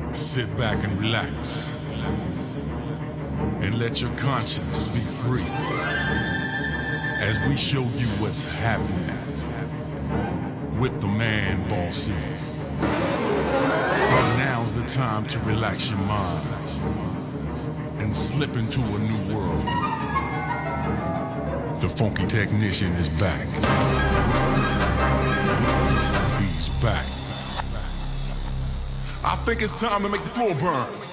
Sit back and relax, and let your conscience be free as we show you what's happening with the man Boss E. Now's the time to relax your mind and slip into a new world. The funky technician is back. He's back. I think it's time to make the floor burn.